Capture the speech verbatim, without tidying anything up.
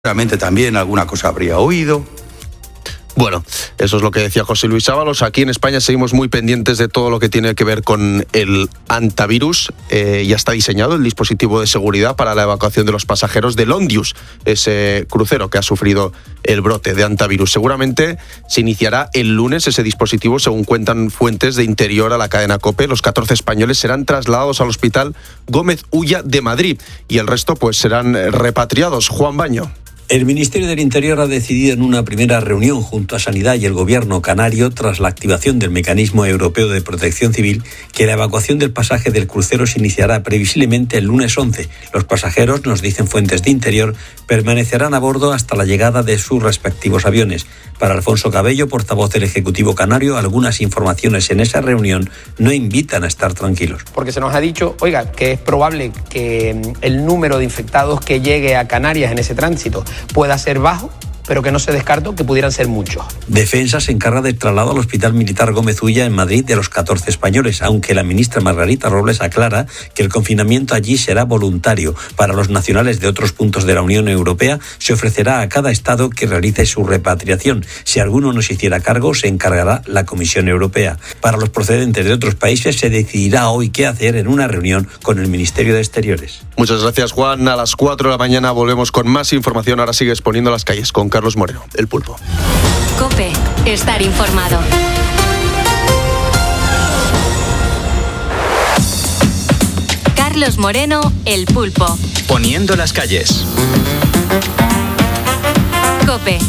Seguramente también alguna cosa habría oído. Bueno, eso es lo que decía José Luis Ábalos. Aquí en España seguimos muy pendientes de todo lo que tiene que ver con el antivirus. Eh, ya está diseñado el dispositivo de seguridad para la evacuación de los pasajeros del Ondius, ese crucero que ha sufrido el brote de antivirus. Seguramente se iniciará el lunes ese dispositivo, según cuentan fuentes de Interior a la cadena COPE. Los catorce españoles serán trasladados al Hospital Gómez Ulla de Madrid y el resto pues serán repatriados. Juan Baño. El Ministerio del Interior ha decidido en una primera reunión junto a Sanidad y el Gobierno canario, tras la activación del Mecanismo Europeo de Protección Civil, que la evacuación del pasaje del crucero se iniciará previsiblemente el lunes once. Los pasajeros, nos dicen fuentes de Interior, permanecerán a bordo hasta la llegada de sus respectivos aviones. Para Alfonso Cabello, portavoz del Ejecutivo canario, algunas informaciones en esa reunión no invitan a estar tranquilos. Porque se nos ha dicho, oiga, que es probable que el número de infectados que llegue a Canarias en ese tránsito pueda ser bajo, pero que no se descarta que pudieran ser muchos. Defensa se encarga del traslado al Hospital Militar Gómez Ulla en Madrid de los catorce españoles, aunque la ministra Margarita Robles aclara que el confinamiento allí será voluntario. Para los nacionales de otros puntos de la Unión Europea se ofrecerá a cada estado que realice su repatriación. Si alguno no se hiciera cargo, se encargará la Comisión Europea. Para los procedentes de otros países se decidirá hoy qué hacer en una reunión con el Ministerio de Exteriores. Muchas gracias, Juan. A las cuatro de la mañana volvemos con más información. Ahora sigues poniendo las calles con Carlos Moreno, El Pulpo. COPE, estar informado. Carlos Moreno, El Pulpo. Poniendo las calles. COPE,